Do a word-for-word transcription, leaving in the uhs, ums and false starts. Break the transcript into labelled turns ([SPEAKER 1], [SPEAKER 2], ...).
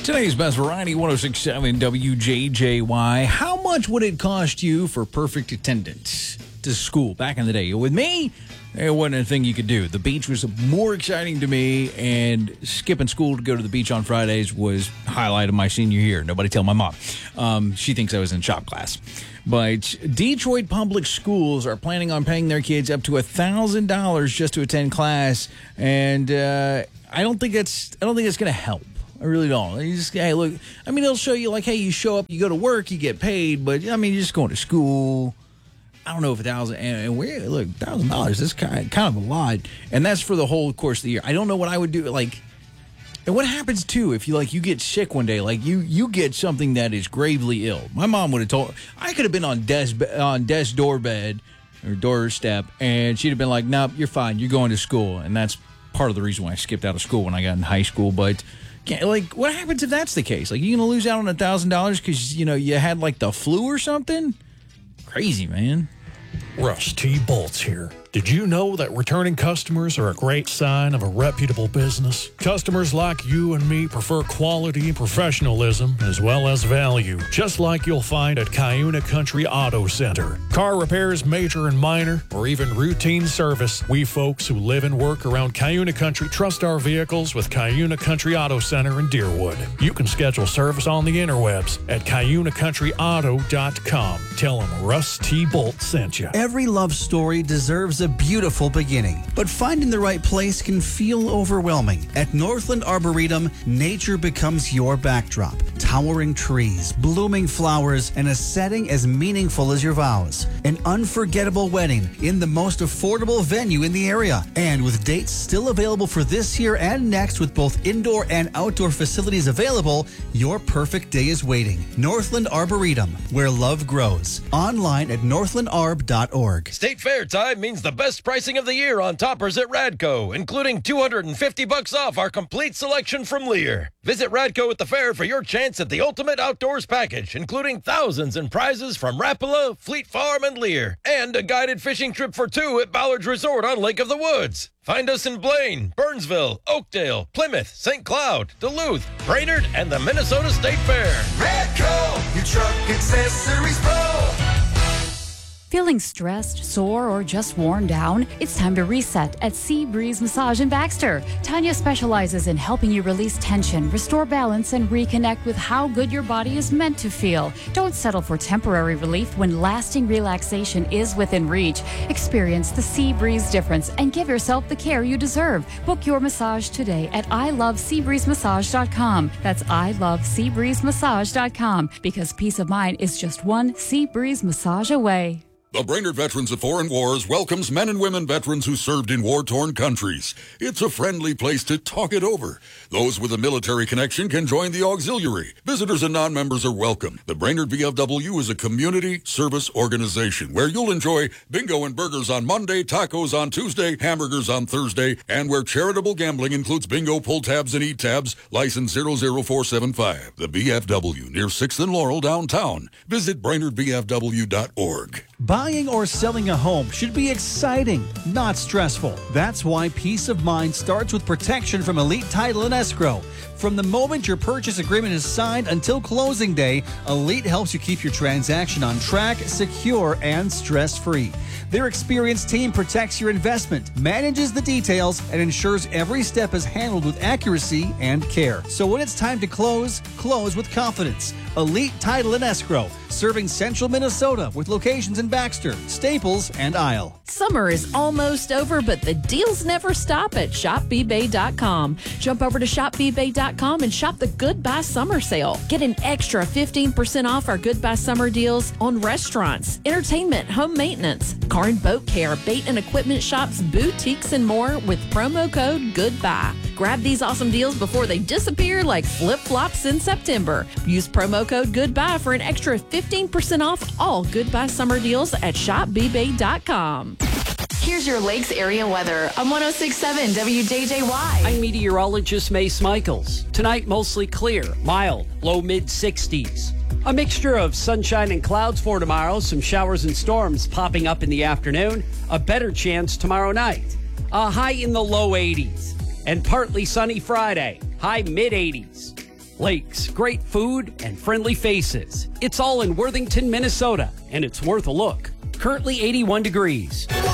[SPEAKER 1] Today's Best Variety, one oh six point seven W J J Y. How much would it cost you for perfect attendance to school back in the day? With me, it wasn't a thing you could do. The beach was more exciting to me, and skipping school to go to the beach on Fridays was highlight of my senior year. Nobody tell my mom. Um, she thinks I was in shop class. But Detroit Public Schools are planning on paying their kids up to one thousand dollars just to attend class, and uh, I don't think that's I don't think that's going to help. I really don't. You just, hey, look, I mean, it'll show you, like, hey, you show up, you go to work, you get paid, but, I mean, you're just going to school. I don't know if a thousand, and, and we're, look, thousand dollars, that's kind, kind of a lot, and that's for the whole course of the year. I don't know what I would do, like, and what happens, too, if you, like, you get sick one day, like, you you get something that is gravely ill. My mom would have told, I could have been on desk, on desk doorbed, or doorstep, and she'd have been like, nope, you're fine, you're going to school, and that's part of the reason why I skipped out of school when I got in high school, but... Like, what happens if that's the case? Like, you going to lose out on one thousand dollars because, you know, you had, like, the flu or something? Crazy, man.
[SPEAKER 2] Russ T. Bolts here. Did you know that returning customers are a great sign of a reputable business? Customers like you and me prefer quality and professionalism as well as value, just like you'll find at Cuyuna Country Auto Center. Car repairs, major and minor, or even routine service, we folks who live and work around Cuyuna Country trust our vehicles with Cuyuna Country Auto Center in Deerwood. You can schedule service on the interwebs at Cuyuna Country Auto dot com. Tell them Russ T. Bolt sent you.
[SPEAKER 3] Every love story deserves a beautiful beginning, but finding the right place can feel overwhelming. At Northland Arboretum, nature becomes your backdrop. Towering trees, blooming flowers, and a setting as meaningful as your vows. An unforgettable wedding in the most affordable venue in the area. And with dates still available for this year and next with both indoor and outdoor facilities available, your perfect day is waiting. Northland Arboretum, where love grows. Online at northland arb dot org.
[SPEAKER 4] State Fair time means the best pricing of the year on toppers at Radco, including two hundred fifty bucks off our complete selection from Lear. Visit Radco at the fair for your chance at the ultimate outdoors package, including thousands in prizes from Rapala, Fleet Farm, and Lear, and a guided fishing trip for two at Ballard's Resort on Lake of the Woods. Find us in Blaine, Burnsville, Oakdale, Plymouth, Saint Cloud, Duluth, Brainerd, and the Minnesota State Fair.
[SPEAKER 5] Radco, your truck accessories pro.
[SPEAKER 6] Feeling stressed, sore, or just worn down? It's time to reset at Sea Breeze Massage in Baxter. Tanya specializes in helping you release tension, restore balance, and reconnect with how good your body is meant to feel. Don't settle for temporary relief when lasting relaxation is within reach. Experience the Sea Breeze difference and give yourself the care you deserve. Book your massage today at I love sea breeze massage dot com. That's I love sea breeze massage dot com, because peace of mind is just one Sea Breeze massage away.
[SPEAKER 7] The Brainerd Veterans of Foreign Wars welcomes men and women veterans who served in war-torn countries. It's a friendly place to talk it over. Those with a military connection can join the auxiliary. Visitors and non-members are welcome. The Brainerd V F W is a community service organization where you'll enjoy bingo and burgers on Monday, tacos on Tuesday, hamburgers on Thursday, and where charitable gambling includes bingo, pull tabs, and eat tabs. License zero zero four seven five. The V F W near sixth and Laurel downtown. Visit Brainerd V F W dot org.
[SPEAKER 3] Buying or selling a home should be exciting, not stressful. That's why peace of mind starts with protection from Elite Title and Escrow. From the moment your purchase agreement is signed until closing day, Elite helps you keep your transaction on track, secure, and stress-free. Their experienced team protects your investment, manages the details, and ensures every step is handled with accuracy and care. So when it's time to close, close with confidence. Elite Title and Escrow, serving central Minnesota with locations in Baxter, Staples, and Isle.
[SPEAKER 8] Summer is almost over, but the deals never stop at shop b bay dot com. Jump over to shop b bay dot com and shop the Goodbye Summer sale. Get an extra fifteen percent off our Goodbye Summer deals on restaurants, entertainment, home maintenance, car and boat care, bait and equipment shops, boutiques, and more with promo code GOODBYE. Grab these awesome deals before they disappear like flip-flops in September. Use promo code GOODBYE for an extra fifteen percent off all Goodbye Summer deals at shop b bay dot com.
[SPEAKER 9] Here's your Lakes area weather on one oh six point seven W J J Y.
[SPEAKER 10] I'm meteorologist Mace Michaels. Tonight, mostly clear, mild, low mid sixties. A mixture of sunshine and clouds for tomorrow, some showers and storms popping up in the afternoon, a better chance tomorrow night. A high in the low eighties, and partly sunny Friday, high mid eighties. lakes, great food, and friendly faces. It's all in Worthington, Minnesota, and it's worth a look. Currently eighty-one degrees.